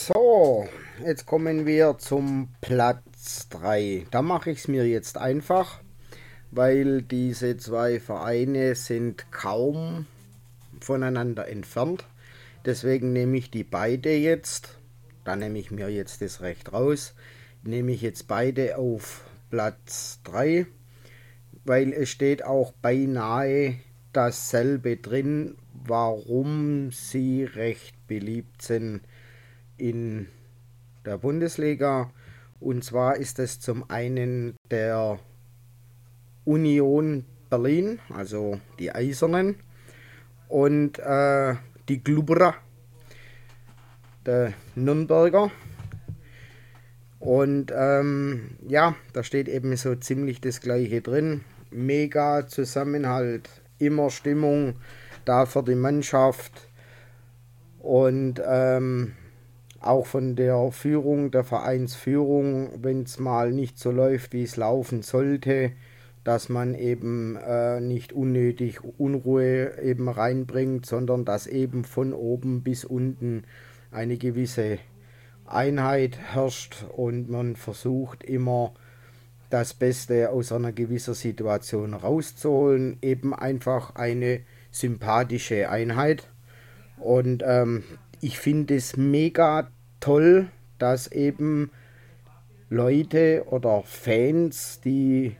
So, jetzt kommen wir zum Platz 3. Da mache ich es mir jetzt einfach, weil diese zwei Vereine sind kaum voneinander entfernt. Deswegen nehme ich die beide jetzt. Da nehme ich mir jetzt das Recht raus. Nehme ich jetzt beide auf Platz 3, weil es steht auch beinahe dasselbe drin, warum sie recht beliebt sind in der Bundesliga. Und zwar ist es zum einen der Union Berlin, also die Eisernen, und die Glubberer, der Nürnberger. Und ja, da steht eben so ziemlich das Gleiche drin. Mega Zusammenhalt, immer Stimmung da für die Mannschaft. Und auch von der Führung, der Vereinsführung, wenn es mal nicht so läuft, wie es laufen sollte, dass man eben nicht unnötig Unruhe eben reinbringt, sondern dass eben von oben bis unten eine gewisse Einheit herrscht und man versucht immer das Beste aus einer gewissen Situation rauszuholen, eben einfach eine sympathische Einheit. Und ich finde es mega toll, dass eben Leute oder Fans, die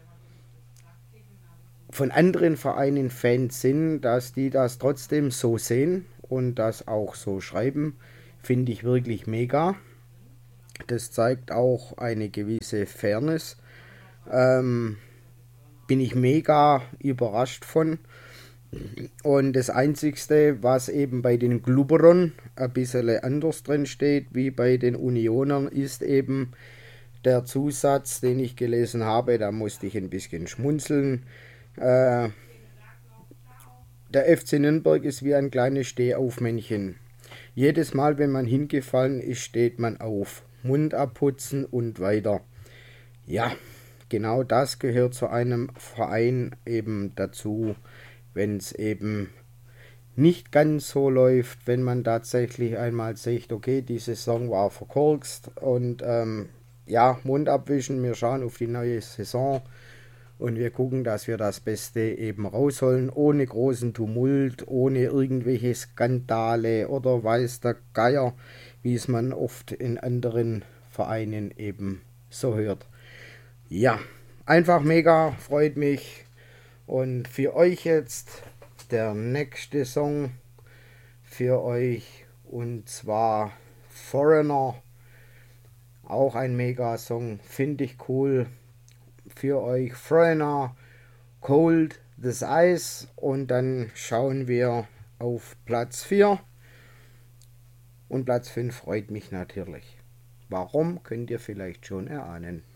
von anderen Vereinen Fans sind, dass die das trotzdem so sehen und das auch so schreiben, finde ich wirklich mega. Das zeigt auch eine gewisse Fairness. Ähm, Bin ich mega überrascht von. Und das Einzigste, was eben bei den Glubberern ein bisschen anders drin steht, wie bei den Unionern, ist eben der Zusatz, den ich gelesen habe. Da musste ich ein bisschen schmunzeln. Äh, Der FC Nürnberg ist wie ein kleines Stehaufmännchen. Jedes Mal, wenn man hingefallen ist, steht man auf. Mund abputzen und weiter. Ja, genau das gehört zu einem Verein eben dazu, wenn es eben nicht ganz so läuft, wenn man tatsächlich einmal sagt, okay, die Saison war verkorkst und ja, Mund abwischen, wir schauen auf die neue Saison und wir gucken, dass wir das Beste eben rausholen, ohne großen Tumult, ohne irgendwelche Skandale oder weiß der Geier, wie es man oft in anderen Vereinen eben so hört. Ja, einfach mega, freut mich. Und für euch jetzt der nächste Song für euch und zwar Foreigner, auch ein Mega-Song, finde ich cool. Für euch Foreigner, Cold this Ice und dann schauen wir auf Platz 4 und Platz 5 freut mich natürlich. Warum, könnt ihr vielleicht schon erahnen.